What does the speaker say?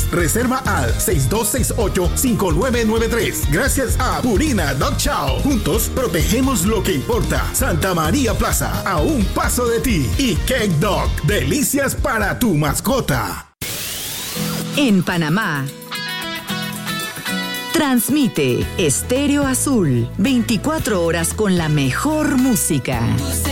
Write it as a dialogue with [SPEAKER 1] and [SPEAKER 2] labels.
[SPEAKER 1] Reserva al 6268-5993. Gracias a Purina Dog Chow. Juntos protegemos lo que importa. Santa María Plaza, a un paso de ti. Y Cake Dog, delicias para tu mascota.
[SPEAKER 2] En Panamá, transmite Estéreo Azul, 24 horas con la mejor música.